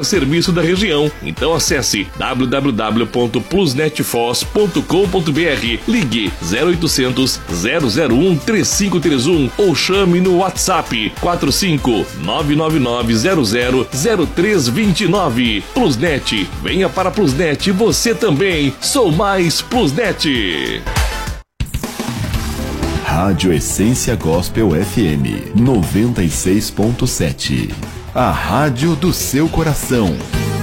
serviço da região. Então acesse www.plusnetfoz.com.br, ligue 0800 001 3531 ou chame no WhatsApp 45 99900 0329. Plusnet, venha para Plusnet você também. Sou mais Plusnet. Rádio Essência Gospel FM 96.7. A rádio do seu coração.